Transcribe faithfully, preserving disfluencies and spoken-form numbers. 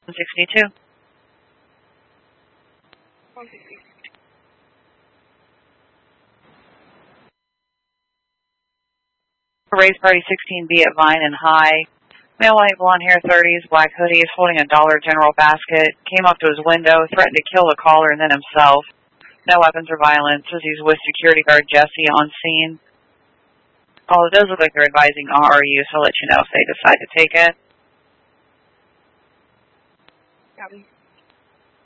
sixty-two. Race Party sixteen B at Vine and High. Male, white, blonde hair, thirties, black hoodie, is holding a Dollar General basket. Came up to his window, threatened to kill the caller and then himself. No weapons or violence. Says he's with security guard Jesse on scene. Oh, it does look like they're advising R R U, so I'll let you know if they decide to take it. Copy.